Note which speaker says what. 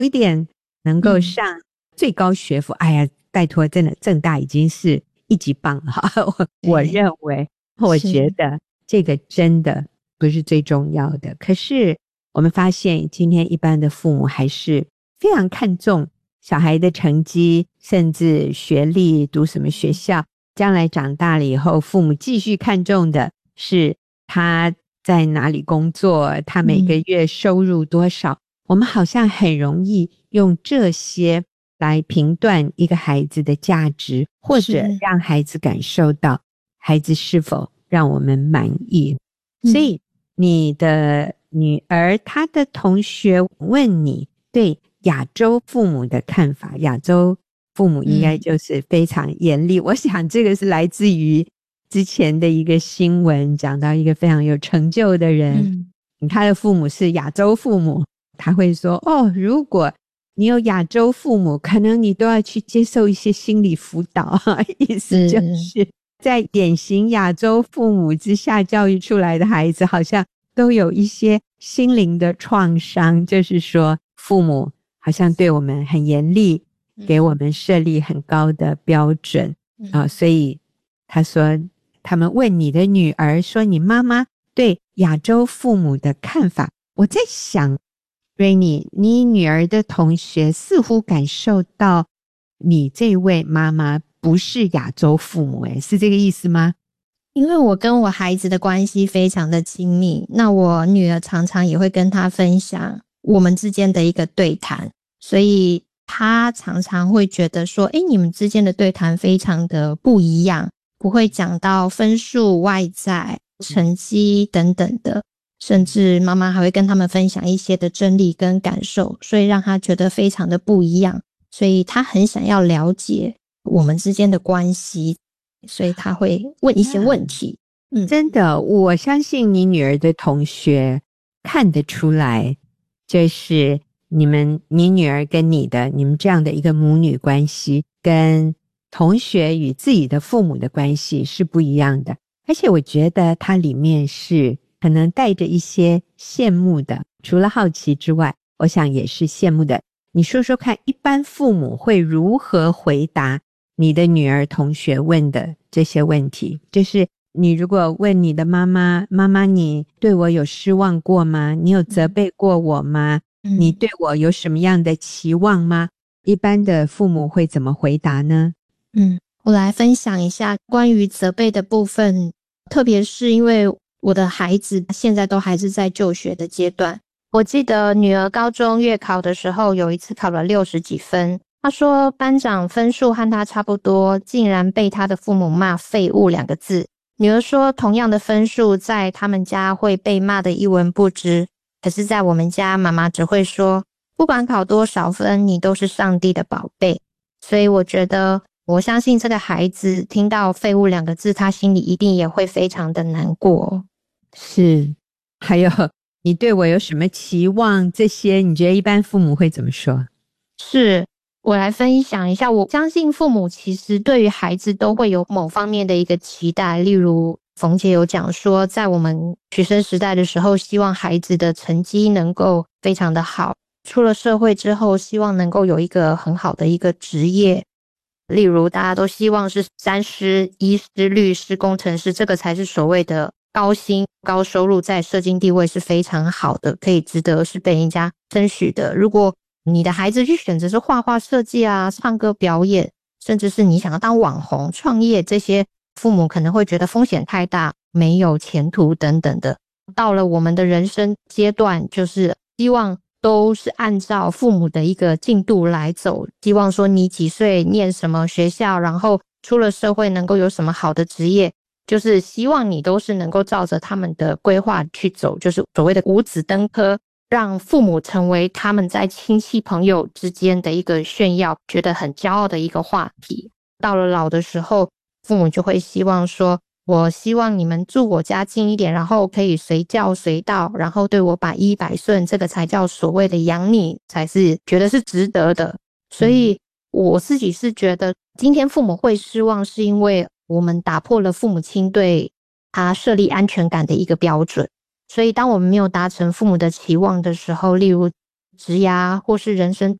Speaker 1: 一点能够上最高学府，哎呀，拜托，真的政大已经是一级棒了哈。我认为，我觉得这个真的不是最重要的。可是我们发现今天一般的父母还是非常看重小孩的成绩，甚至学历，读什么学校，将来长大了以后，父母继续看重的是他在哪里工作，他每个月收入多少。我们好像很容易用这些来评断一个孩子的价值，或者让孩子感受到孩子是否让我们满意。所以你的女儿她的同学问你对亚洲父母的看法，亚洲父母应该就是非常严厉，我想这个是来自于之前的一个新闻，讲到一个非常有成就的人，他的父母是亚洲父母，他会说如果你有亚洲父母，可能你都要去接受一些心理辅导，意思就是在典型亚洲父母之下教育出来的孩子，好像都有一些心灵的创伤，就是说父母好像对我们很严厉，给我们设立很高的标准所以他说他们问你的女儿说你妈妈对亚洲父母的看法。我在想 Rainy， 你女儿的同学似乎感受到你这位妈妈不是亚洲父母，是这个意思吗？
Speaker 2: 因为我跟我孩子的关系非常的亲密，那我女儿常常也会跟她分享我们之间的一个对谈，所以她常常会觉得说你们之间的对谈非常的不一样，不会讲到分数、外在、成绩等等的，甚至妈妈还会跟他们分享一些的真理跟感受，所以让她觉得非常的不一样，所以她很想要了解我们之间的关系，所以她会问一些问题。
Speaker 1: 真的，我相信你女儿的同学看得出来，就是你女儿跟你们这样的一个母女关系，跟同学与自己的父母的关系是不一样的。而且我觉得它里面是可能带着一些羡慕的，除了好奇之外，我想也是羡慕的。你说说看，一般父母会如何回答你的女儿同学问的这些问题？就是你如果问你的妈妈，妈妈你对我有失望过吗？你有责备过我吗？你对我有什么样的期望吗？一般的父母会怎么回答呢？
Speaker 2: 我来分享一下关于责备的部分，特别是因为我的孩子现在都还是在就学的阶段。我记得女儿高中月考的时候，有一次考了60几分，她说班长分数和她差不多，竟然被她的父母骂废物2个字。女儿说同样的分数在他们家会被骂得一文不值，可是在我们家妈妈只会说不管考多少分，你都是上帝的宝贝。所以我觉得我相信这个孩子听到废物2个字，他心里一定也会非常的难过。
Speaker 1: 是，还有你对我有什么期望，这些你觉得一般父母会怎么说？
Speaker 2: 是，我来分享一下，我相信父母其实对于孩子都会有某方面的一个期待，例如冯姐有讲说，在我们学生时代的时候，希望孩子的成绩能够非常的好，出了社会之后希望能够有一个很好的一个职业，例如大家都希望是3师、医师、律师、工程师，这个才是所谓的高薪高收入，在社经地位是非常好的，可以值得是被人家争取的。如果你的孩子去选择是画画设计啊、唱歌表演，甚至是你想要当网红创业，这些父母可能会觉得风险太大，没有前途等等的。到了我们的人生阶段，就是希望都是按照父母的一个进度来走，希望说你几岁念什么学校，然后出了社会能够有什么好的职业，就是希望你都是能够照着他们的规划去走，就是所谓的五子登科，让父母成为他们在亲戚朋友之间的一个炫耀，觉得很骄傲的一个话题。到了老的时候，父母就会希望说，我希望你们住我家近一点，然后可以随叫随到，然后对我百依百顺，这个才叫所谓的养你，才是觉得是值得的。所以我自己是觉得今天父母会失望，是因为我们打破了父母亲对他设立安全感的一个标准。所以当我们没有达成父母的期望的时候，例如职涯或是人生